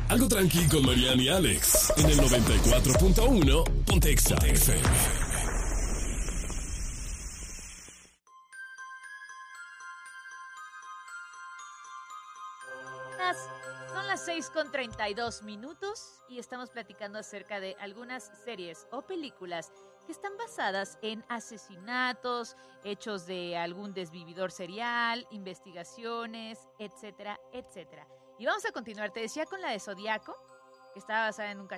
Algo tranqui con Mariana y Alex en el 94.1 Ponte Exa FM. Son las 6:32 y estamos platicando acerca de algunas series o películas que están basadas en asesinatos, hechos de algún desvividor serial, investigaciones, etcétera, etcétera. Y vamos a continuar. Te decía con la de Zodíaco, que estaba basada en un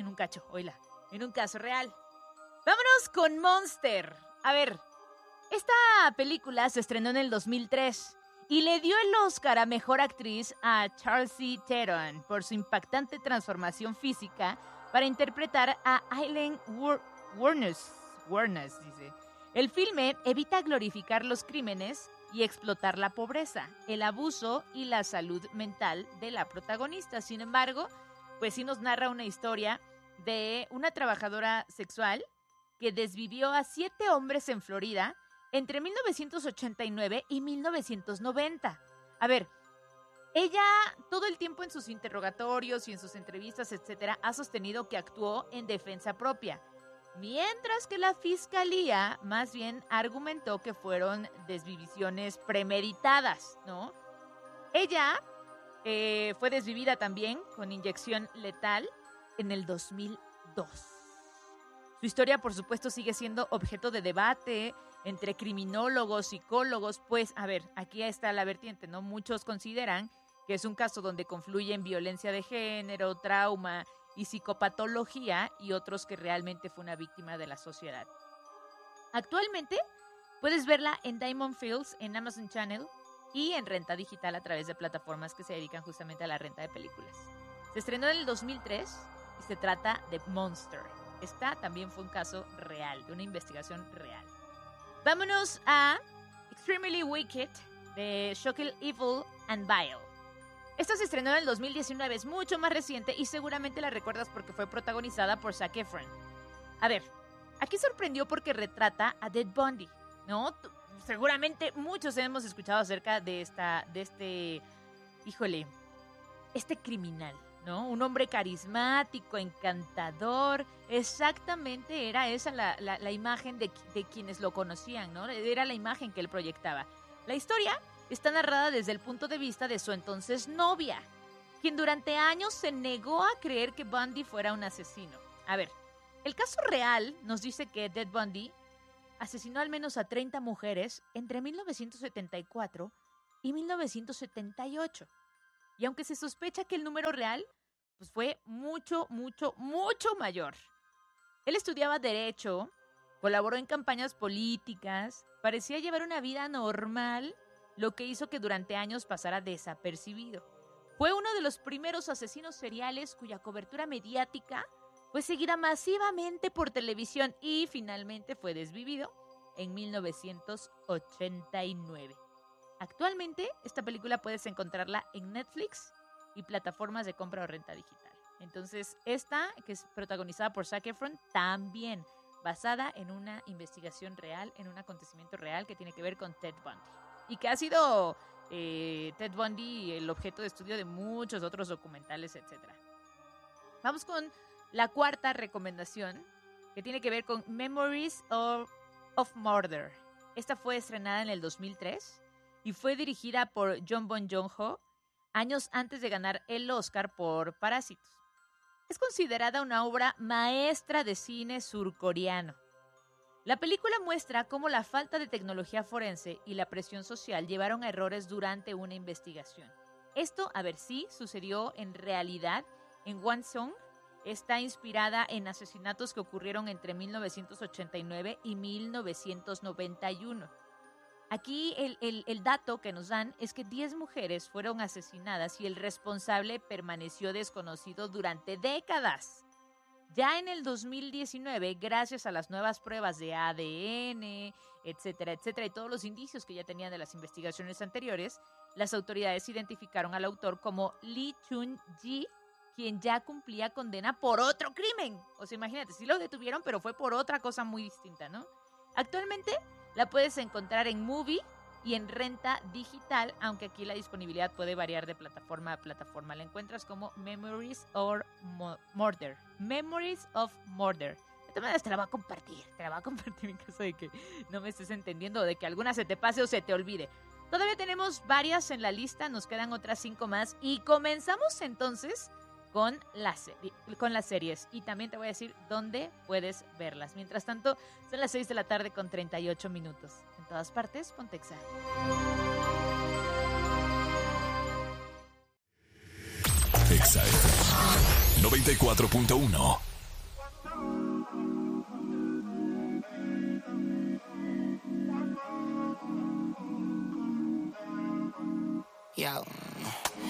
caso real. Vámonos con Monster. A ver, esta película se estrenó en el 2003 y le dio el Oscar a Mejor Actriz a Charlize Theron por su impactante transformación física para interpretar a Aileen Wuornos, dice. El filme evita glorificar los crímenes y explotar la pobreza, el abuso y la salud mental de la protagonista. Sin embargo, pues sí nos narra una historia de una trabajadora sexual que desvivió a 7 hombres en Florida entre 1989 y 1990. A ver, ella todo el tiempo en sus interrogatorios y en sus entrevistas, etcétera, ha sostenido que actuó en defensa propia, mientras que la fiscalía más bien argumentó que fueron desvivisiones premeditadas, ¿no? Ella fue desvivida también con inyección letal en el 2002. Su historia, por supuesto, sigue siendo objeto de debate entre criminólogos, psicólogos, pues, a ver, aquí está la vertiente, ¿no? Muchos consideran que es un caso donde confluyen violencia de género, trauma y psicopatología, y otros que realmente fue una víctima de la sociedad. Actualmente puedes verla en Diamond Fields, en Amazon Channel y en renta digital a través de plataformas que se dedican justamente a la renta de películas. Se estrenó en el 2003 y se trata de Monster. Esta también fue un caso real, de una investigación real. Vámonos a Extremely Wicked de Shockingly Evil and Vile. Esta se estrenó en el 2019, es mucho más reciente y seguramente la recuerdas porque fue protagonizada por Zac Efron. A ver, aquí sorprendió porque retrata a Ted Bundy, ¿no? Seguramente muchos hemos escuchado acerca de este criminal, ¿no? Un hombre carismático, encantador. Exactamente era esa la imagen de quienes lo conocían, ¿no? Era la imagen que él proyectaba. La historia está narrada desde el punto de vista de su entonces novia, quien durante años se negó a creer que Bundy fuera un asesino. A ver, el caso real nos dice que Ted Bundy asesinó al menos a 30 mujeres entre 1974 y 1978. Y aunque se sospecha que el número real pues fue mucho, mucho, mucho mayor. Él estudiaba Derecho, colaboró en campañas políticas, parecía llevar una vida normal, lo que hizo que durante años pasara desapercibido. Fue uno de los primeros asesinos seriales cuya cobertura mediática fue seguida masivamente por televisión y finalmente fue desvivido en 1989. Actualmente, esta película puedes encontrarla en Netflix y plataformas de compra o renta digital. Entonces, esta, que es protagonizada por Zac Efron, también basada en una investigación real, en un acontecimiento real que tiene que ver con Ted Bundy. Y que ha sido Ted Bundy el objeto de estudio de muchos otros documentales, etc. Vamos con la cuarta recomendación, que tiene que ver con Memories of Murder. Esta fue estrenada en el 2003 y fue dirigida por Jon Bong Joon-ho, años antes de ganar el Oscar por Parásitos. Es considerada una obra maestra de cine surcoreano. La película muestra cómo la falta de tecnología forense y la presión social llevaron a errores durante una investigación. Esto, a ver, sí sucedió en realidad en Hwasong. Está inspirada en asesinatos que ocurrieron entre 1989 y 1991. Aquí el dato que nos dan es que 10 mujeres fueron asesinadas y el responsable permaneció desconocido durante décadas. Ya en el 2019, gracias a las nuevas pruebas de ADN, etcétera, etcétera, y todos los indicios que ya tenían de las investigaciones anteriores, las autoridades identificaron al autor como Lee Chun-ji, quien ya cumplía condena por otro crimen. O sea, imagínate, sí lo detuvieron, pero fue por otra cosa muy distinta, ¿no? Actualmente la puedes encontrar en Movie y en renta digital, aunque aquí la disponibilidad puede variar de plataforma a plataforma. La encuentras como Memories of Murder. Memories of Murder. De todas maneras te la voy a compartir en caso de que no me estés entendiendo o de que alguna se te pase o se te olvide. Todavía tenemos varias en la lista, nos quedan otras 5 más y comenzamos entonces con las series. Y también te voy a decir dónde puedes verlas. Mientras tanto, son las 6 de la tarde con 38 minutos. En todas partes, Pontexa. Exa FM 94.1